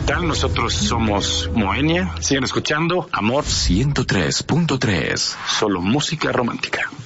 tal? Nosotros somos Moenia. Siguen escuchando Amor 103.3. Solo música romántica.